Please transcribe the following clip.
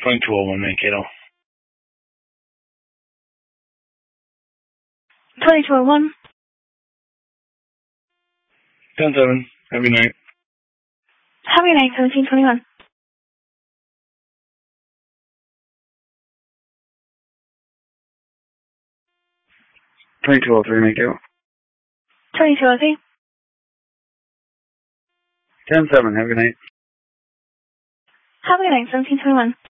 2201 Mankato. 2201. 10-7. Have a good night. Have a good night, 1721. 2203 Mankato. 2203. 10-7. Have a good night. Have a good night, 1721.